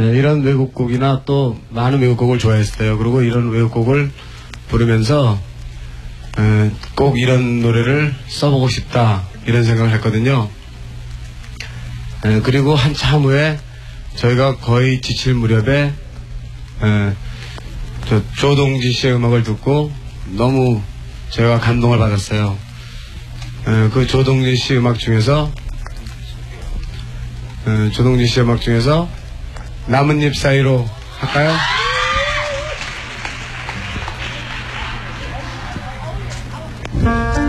이런 외국곡이나 또 많은 외국곡을 좋아했어요. 그리고 이런 외국곡을 부르면서 꼭 이런 노래를 써보고 싶다 이런 생각을 했거든요. 그리고 한참 후에 저희가 거의 지칠 무렵에 조동진 씨의 음악을 듣고 너무 제가 감동을 받았어요. 그 조동진 씨 음악 중에서 나뭇잎 사이로 할까요?